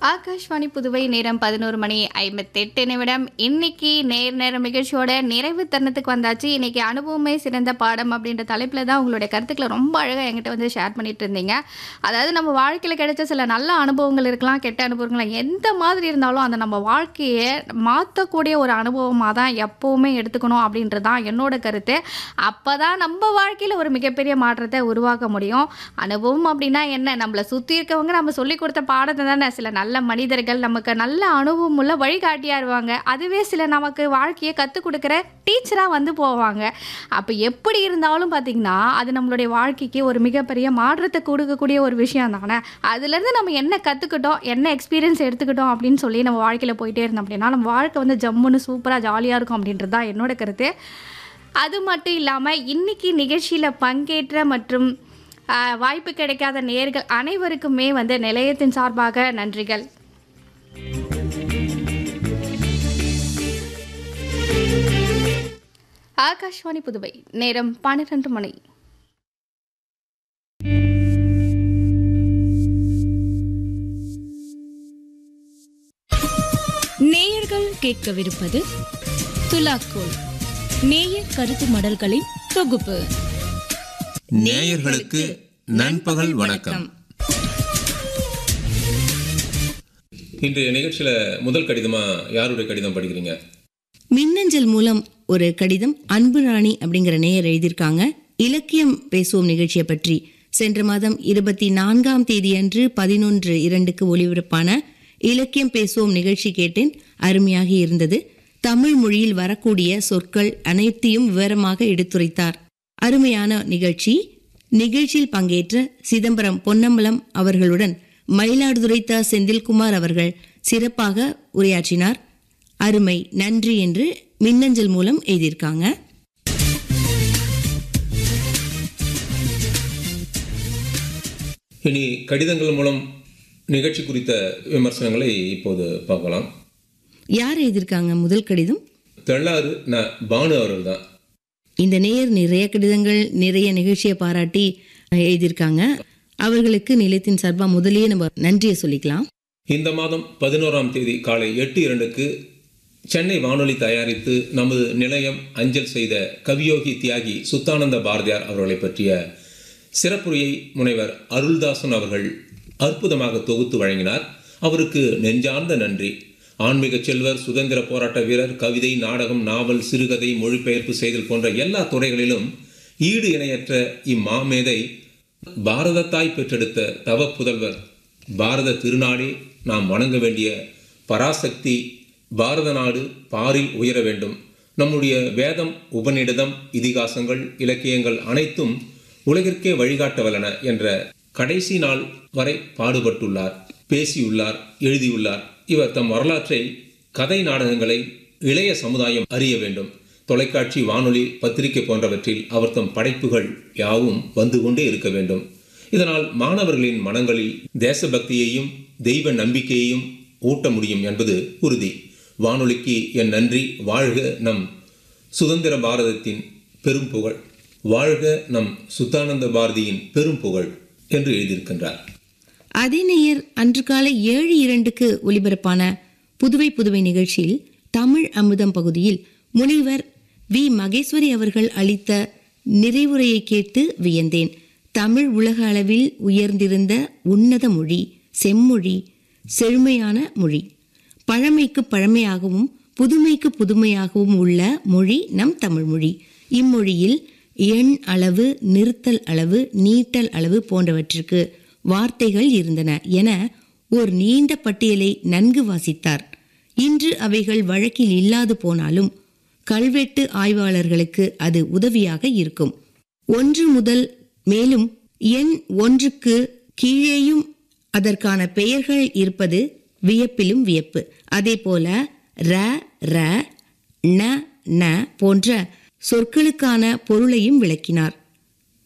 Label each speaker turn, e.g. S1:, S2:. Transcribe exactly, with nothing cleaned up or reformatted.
S1: ஆகாஷ்வாணி புதுவை நேரம் பதினோரு மணி ஐம்பத்தெட்டு நிமிடம். இன்னைக்கு நேர் நேரம் நிகழ்ச்சியோட நிறைவு தருணத்துக்கு வந்தாச்சு. இன்னைக்கு அனுபவமே சிறந்த பாடம் அப்படின்ற தலைப்பில் தான் உங்களுடைய கருத்துக்களை ரொம்ப அழகாக என்கிட்ட வந்து ஷேர் பண்ணிட்டு இருந்தீங்க. அதாவது நம்ம வாழ்க்கையில் கிடைச்ச சில நல்ல அனுபவங்கள் இருக்கலாம், கெட்ட அனுபவங்கள் எந்த மாதிரி இருந்தாலும் அந்த நம்ம வாழ்க்கையை மாற்றக்கூடிய ஒரு அனுபவமாக தான் எப்போவுமே எடுத்துக்கணும் அப்படின்றது தான் என்னோட கருத்து. அப்போ தான் நம்ம வாழ்க்கையில் ஒரு மிகப்பெரிய மாற்றத்தை உருவாக்க முடியும். அனுபவம் அப்படின்னா என்ன, நம்மளை சுற்றி இருக்கவங்க நம்ம சொல்லி கொடுத்த பாடத்தை தானே. சில நல்ல மனிதர்கள் நமக்கு நல்ல அனுபவம் உள்ள வழிகாட்டியா இருவாங்க. அதுவே சில நமக்கு வாழ்க்கையை கற்றுக் கொடுக்குற டீச்சராக வந்து போவாங்க. அப்போ எப்படி இருந்தாலும் பார்த்தீங்கன்னா அது நம்மளுடைய வாழ்க்கைக்கு ஒரு மிகப்பெரிய மாற்றத்தை கொடுக்கக்கூடிய ஒரு விஷயம் தானே. அதுலேருந்து நம்ம என்ன கற்றுக்கிட்டோம், என்ன எக்ஸ்பீரியன்ஸ் எடுத்துக்கிட்டோம் அப்படின்னு சொல்லி நம்ம வாழ்க்கையில் போயிட்டே இருந்தோம் அப்படின்னா நம்ம வாழ்க்கை வந்து ஜம்முன்னு சூப்பராக ஜாலியாக இருக்கும் அப்படின்றது தான் என்னோட கருத்து. அது மட்டும் இல்லாமல் இன்னைக்கு நிகழ்ச்சியில் பங்கேற்ற மற்றும் வாய்ப்பு கிடைக்காத நேயர்கள் அனைவருக்குமே வந்து நிலையத்தின் சார்பாக நன்றிகள். ஆகாஷ்வாணி புதுவை நேரம் பன்னிரண்டு மணி.
S2: நேயர்கள் கேட்கவிருப்பது துலாக்கோல் நேயர் கருத்து மடல்களின் தொகுப்பு.
S3: நேயர்களுக்கு நண்பகல் வணக்கம். இன்றைய நிகழ்ச்சியில முதல் கடிதமா யாருடைய கடிதம் படிக்கிறீங்க?
S4: மின்னஞ்சல் மூலம் ஒரு கடிதம் அன்பு ராணி அப்படிங்கிற நேயர் எழுதியிருக்காங்க. இலக்கியம் பேசுவோம் நிகழ்ச்சியை பற்றி சென்ற மாதம் இருபத்தி நான்காம் தேதி அன்று பதினொன்று இரண்டுக்கு ஒளிபரப்பான இலக்கியம் பேசுவோம் நிகழ்ச்சி கேட்டேன். அருமையாக இருந்தது. தமிழ் மொழியில் வரக்கூடிய சொற்கள் அனைத்தையும் விவரமாக எடுத்துரைத்தார். அருமையான நிகழ்ச்சி. நிகழ்ச்சியில் பங்கேற்ற சிதம்பரம் பொன்னம்பலம் அவர்களுடன் மயிலாடுதுறை த செந்தில்குமார் அவர்கள் சிறப்பாக உரையாற்றினார். அருமை, நன்றி என்று மின்னஞ்சல் மூலம் எழுதியிருக்காங்க.
S3: இனி கடிதங்கள் மூலம் நிகழ்ச்சி குறித்த விமர்சனங்களை இப்போது பார்க்கலாம்.
S4: யார் எழுதியிருக்காங்க முதல் கடிதம்?
S3: தெள்ளாறு ந பானு அவர்கள் தான்.
S4: இந்த நேயர் நிறைய கடிதங்கள் நிறைய நிகழ்ச்சியை பாராட்டி எழுதியிருக்காங்க. அவர்களுக்கு நிலையத்தின் சார்பா முதலியே நம்ம நன்றியை சொல்லிக்கலாம்.
S3: இந்த மாதம் பதினோராம் தேதி காலை எட்டு இரண்டுக்கு சென்னை வானொலி தயாரித்து நமது நிலையம் அஞ்சல் செய்த கவியோகி தியாகி சுத்தானந்த பாரதியார் அவர்களை பற்றிய சிறப்புரையை முனைவர் அருள்தாசன் அவர்கள் அற்புதமாக தொகுத்து வழங்கினார். அவருக்கு நெஞ்சார்ந்த நன்றி. ஆன்மீக செல்வர், சுதந்திர போராட்ட வீரர், கவிதை, நாடகம், நாவல், சிறுகதை, மொழிபெயர்ப்பு செய்தல் போன்ற எல்லா துறைகளிலும் ஈடு இணையற்ற இம்மாமேதை பாரதத்தாய் பெற்றெடுத்த தவ புதல்வர். பாரத திருநாடே நாம் வணங்க வேண்டிய பராசக்தி. பாரத நாடு பாரில் உயர வேண்டும். நம்முடைய வேதம், உபநிடதம், இதிகாசங்கள், இலக்கியங்கள் அனைத்தும் உலகிற்கே வழிகாட்டவல்லன என்ற கடைசி நாள் வரை பாடுபட்டுள்ளார், பேசியுள்ளார், எழுதியுள்ளார். இவர் தம் வரலாற்றை, கதை நாடகங்களை இளைய சமுதாயம் அறிய வேண்டும். தொலைக்காட்சி, வானொலி, பத்திரிகை போன்றவற்றில் அவர் தம் படைப்புகள் யாவும் வந்து கொண்டே இருக்க வேண்டும். இதனால் மாணவர்களின் மனங்களில் தேசபக்தியையும் தெய்வ நம்பிக்கையையும் ஊட்ட முடியும் என்பது உறுதி. வானொலிக்கு என் நன்றி. வாழ்க நம் சுதந்திர பாரதத்தின் பெரும் புகழ். வாழ்க நம் சுத்தானந்த பாரதியின் பெரும் புகழ் என்று எழுதியிருக்கின்றார்.
S4: அதே நேயர் அன்று காலை ஏழு இரண்டுக்கு ஒலிபரப்பான புதுவை புதுவை நிகழ்ச்சியில் தமிழ் அமுதம் பகுதியில் முனைவர் வி மகேஸ்வரி அவர்கள் அளித்த நிறைவுரையை கேட்டு வியந்தேன். தமிழ் உலக அளவில் உயர்ந்திருந்த உன்னத மொழி, செம்மொழி, செழுமையான மொழி. பழமைக்கு பழமையாகவும் புதுமைக்கு புதுமையாகவும் உள்ள மொழி நம் தமிழ் மொழி. இம்மொழியில் எண் அளவு, நிறுத்தல் அளவு, நீட்டல் அளவு போன்றவற்றிற்கு வார்த்தைகள் இருந்தன என ஒரு நீண்ட பட்டியலை நன்கு வாசித்தார். இன்று அவைகள் வழக்கில் இல்லாது போனாலும் கல்வெட்டு ஆய்வாளர்களுக்கு அது உதவியாக இருக்கும். ஒன்று முதல் மேலும் எண் ஒன்றுக்கு கீழேயும் அதற்கான பெயர்கள் இருப்பது வியப்பிலும் வியப்பு. அதே போல ர, ர, ந, ந போன்ற சொற்களுக்கான பொருளையும் விளக்கினார்.